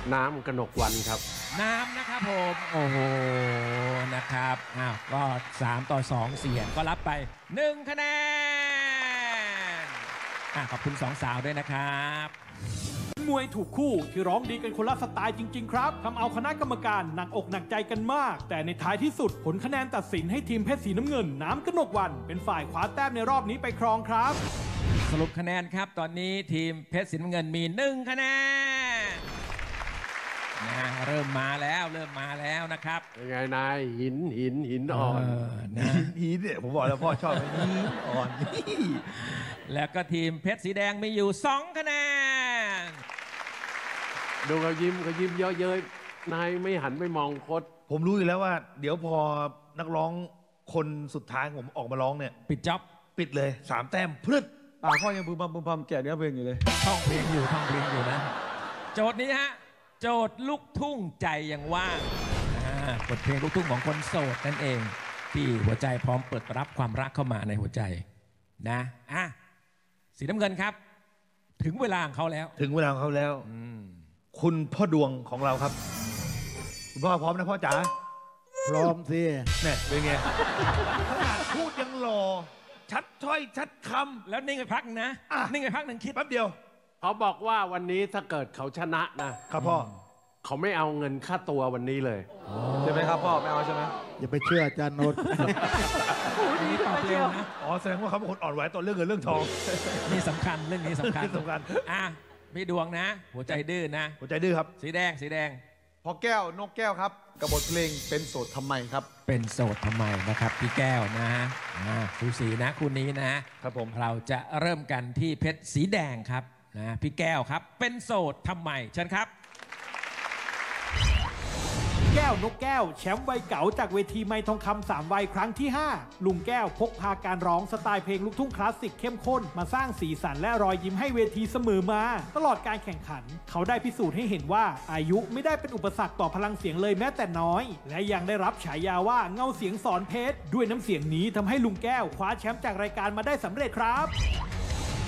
น้ำกนกวันครับน้ำนะครับผมโอ้โหนะครับก็3-2เสียงก็รับไป1คะแนนขอบคุณ2 สาวด้วยนะครับมวยถูกคู่ที่ร้องดีกันคนละสไตล์จริงๆครับทำเอาคณะกรรมการหนักอกหนักใจกันมากแต่ในท้ายที่สุดผลคะแนนตัดสินให้ทีมเพชรสีน้ำเงินน้ำกนกวันเป็นฝ่ายคว้าแต้มในรอบนี้ไปครองครับสรุปคะแนนครับตอนนี้ทีมเพชรสีน้ำเงินมี1คะแนนเริ่มมาแล้วนะครับยังไงนายหินอ่อนหินเนี่ยผมบอกแล้วพ่อชอบหินอ่อนแล้วก็ทีมเพชรสีแดงมีอยู่2คะแนนดูเขายิ้มเยอะเย้ยนายไม่หันไปมองโค้ชผมรู้อยู่แล้วว่าเดี๋ยวพอนักร้องคนสุดท้ายผมออกมาร้องเนี่ยปิดจ็อบปิดเลย3 แต้มพลึดข้อยังพึมพำแก่เนื้อเพลงอยู่เลยท่องเพลงอยู่นะโจทย์นี้ฮะโจทย์ลูกทุ่งใจยังว่างบทเพลงลูกทุ่งของคนโสดนั่นเองที่หัวใจพร้อมเปิดรับความรักเข้ามาในหัวใจนะสีน้ำเงินครับถึงเวลาของเขาแล้วคุณพ่อดวงของเราครับคุณพ่อพร้อมนะพ่อจ๋าพร้อมสิเนี่ยเป็นไงขนาดพูดยังหล่อชัดถ้อยชัดคำแล้วนิ่งไปพักนะนิ่งไปพักหนึ่งคิดแป๊บเดียวเขาบอกว่าวันนี้ถ้าเกิดเขาชนะนะครับพ่อเขาไม่เอาเงินค่าตัววันนี้เลยใช่ไหมครับพ่อไม่เอาใช่ไหมอย่าไปเชื่ออาจารย์โนดนี่ตอบเร็วนะแสดงว่าเขาเป็นคนอ่อนไหวต่อเรื่องเงินเรื่องทองนี่สำคัญเรื่องนี้สำคัญพี่ดวงนะหัวใจดื้อนะหัวใจดื้อครับสีแดงพอแก้วนกแก้วครับกับบทเพลงเป็นโสดทำไมครับเป็นโสดทำไมนะครับพี่แก้วนะสูสีนะคู่นี้นะครับผมเราจะเริ่มกันที่เพชรสีแดงครับพี่แก้วครับเป็นโสดทำไมเชิญครับแก้วนกแก้วแชมป์วัยเก๋าจากเวทีไม้ทองคำ3 วัยครั้งที่5ลุงแก้วพกพาการร้องสไตล์เพลงลูกทุ่งคลาสสิกเข้มข้นมาสร้างสีสันและรอยยิ้มให้เวทีเสมอมาตลอดการแข่งขันเขาได้พิสูจน์ให้เห็นว่าอายุไม่ได้เป็นอุปสรรคต่อพลังเสียงเลยแม้แต่น้อยและยังได้รับฉายาว่าเงาเสียงสอนเพชรด้วยน้ำเสียงนี้ทำให้ลุงแก้วคว้าแชมป์จากรายการมาได้สำเร็จครับ